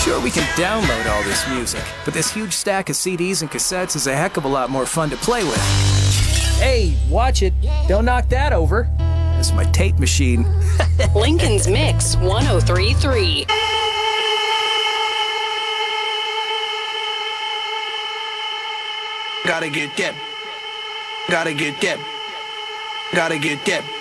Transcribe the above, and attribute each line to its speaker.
Speaker 1: Sure, we can download all this music, but this huge stack of CDs and cassettes is a heck of a lot more fun to play with. Hey, watch it. Don't knock that over. That's my tape machine.
Speaker 2: Lincoln's Mix 1033.
Speaker 3: Gotta get that. Gotta get that. Gotta get that.